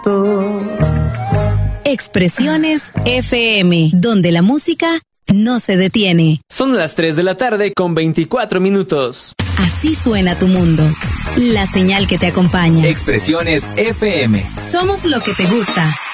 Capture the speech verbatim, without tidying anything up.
Expresiones F M, donde la música no se detiene. Son las tres de la tarde con veinticuatro minutos. Así suena tu mundo. La señal que te acompaña. Expresiones F M. Somos lo que te gusta.